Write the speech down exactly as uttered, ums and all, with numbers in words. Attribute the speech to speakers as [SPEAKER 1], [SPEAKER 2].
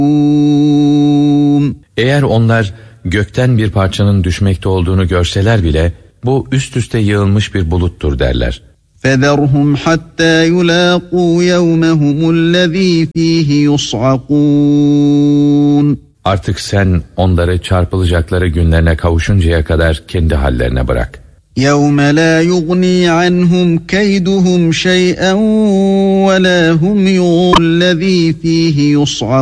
[SPEAKER 1] Eğer onlar gökten bir parçanın düşmekte olduğunu görseler bile bu üst üste yığılmış bir buluttur derler.
[SPEAKER 2] فَذَرْهُمْ حَتَّى يُلَاقُوا يَوْمَهُمُ الَّذ۪ي ف۪يهِ يُصْعَقُونَ
[SPEAKER 1] Artık sen onları çarpılacakları günlerine kavuşuncaya kadar kendi hallerine bırak.
[SPEAKER 2] يَوْمَ لَا يُغْنِي عَنْهُمْ كَيْدُهُمْ شَيْئًا وَلَا هُمْ يُنظَرُونَ الَّذ۪ي ف۪يهِ يُصْعَقُونَ